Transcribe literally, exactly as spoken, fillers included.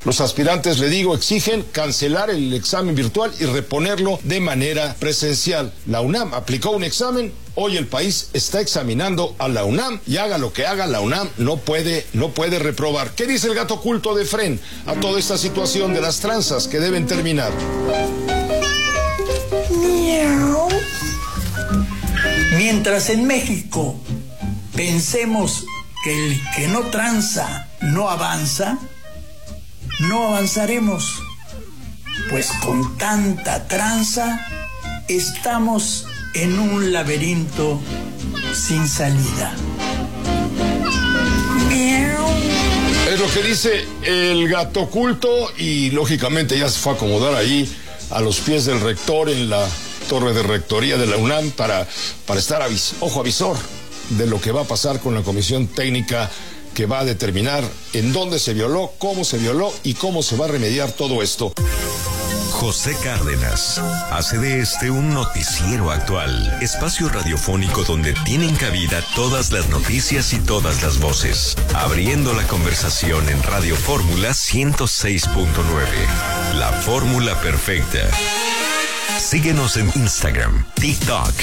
Los aspirantes, le digo, exigen cancelar el examen virtual y reponerlo de manera presencial. La UNAM aplicó un examen, hoy el país está examinando a la UNAM y haga lo que haga, la UNAM no puede, no puede reprobar. ¿Qué dice el gato oculto de F R E N a toda esta situación de las tranzas que deben terminar? Mientras en México pensemos que el que no tranza no avanza, no avanzaremos, pues con tanta tranza estamos en un laberinto sin salida. Es lo que dice el gato oculto y lógicamente ya se fue a acomodar ahí a los pies del rector en la torre de rectoría de la UNAM para, para estar avis, ojo avisor de lo que va a pasar con la comisión técnica que va a determinar en dónde se violó, cómo se violó y cómo se va a remediar todo esto. José Cárdenas hace de este un noticiero actual, espacio radiofónico donde tienen cabida todas las noticias y todas las voces, abriendo la conversación en Radio Fórmula ciento seis punto nueve. La fórmula perfecta. Síguenos en Instagram, TikTok,